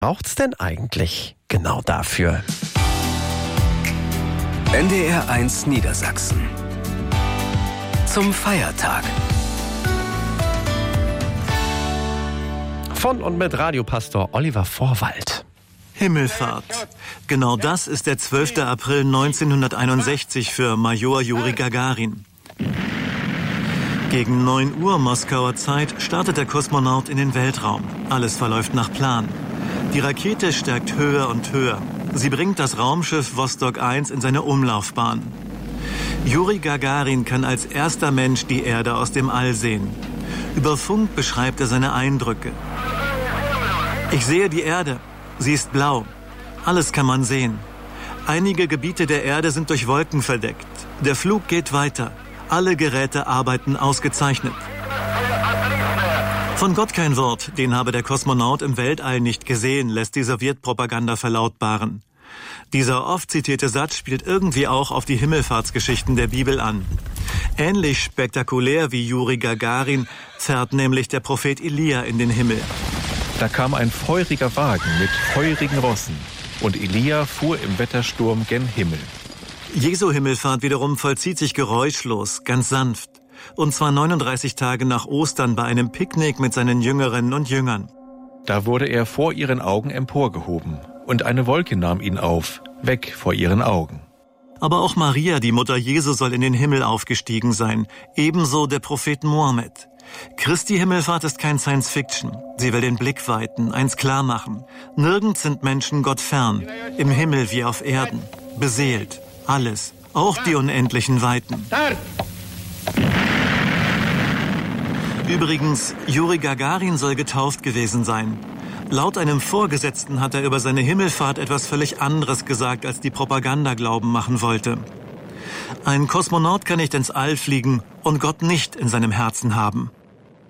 Braucht's denn eigentlich genau dafür? NDR 1 Niedersachsen. Zum Feiertag. Von und mit Radiopastor Oliver Vorwald. Himmelfahrt. Genau das ist der 12. April 1961 für Major Juri Gagarin. Gegen 9 Uhr Moskauer Zeit startet der Kosmonaut in den Weltraum. Alles verläuft nach Plan. Die Rakete steigt höher und höher. Sie bringt das Raumschiff Vostok 1 in seine Umlaufbahn. Juri Gagarin kann als erster Mensch die Erde aus dem All sehen. Über Funk beschreibt er seine Eindrücke. Ich sehe die Erde. Sie ist blau. Alles kann man sehen. Einige Gebiete der Erde sind durch Wolken verdeckt. Der Flug geht weiter. Alle Geräte arbeiten ausgezeichnet. Von Gott kein Wort, den habe der Kosmonaut im Weltall nicht gesehen, lässt die Sowjetpropaganda verlautbaren. Dieser oft zitierte Satz spielt irgendwie auch auf die Himmelfahrtsgeschichten der Bibel an. Ähnlich spektakulär wie Juri Gagarin fährt nämlich der Prophet Elia in den Himmel. Da kam ein feuriger Wagen mit feurigen Rossen, und Elia fuhr im Wettersturm gen Himmel. Jesu Himmelfahrt wiederum vollzieht sich geräuschlos, ganz sanft. Und zwar 39 Tage nach Ostern bei einem Picknick mit seinen Jüngerinnen und Jüngern. Da wurde er vor ihren Augen emporgehoben, und eine Wolke nahm ihn auf, weg vor ihren Augen. Aber auch Maria, die Mutter Jesu, soll in den Himmel aufgestiegen sein, ebenso der Prophet Mohammed. Christi Himmelfahrt ist kein Science-Fiction. Sie will den Blick weiten, eins klar machen. Nirgends sind Menschen Gott fern, im Himmel wie auf Erden, beseelt, alles, auch die unendlichen Weiten. Übrigens, Juri Gagarin soll getauft gewesen sein. Laut einem Vorgesetzten hat er über seine Himmelfahrt etwas völlig anderes gesagt, als die Propaganda glauben machen wollte. Ein Kosmonaut kann nicht ins All fliegen und Gott nicht in seinem Herzen haben.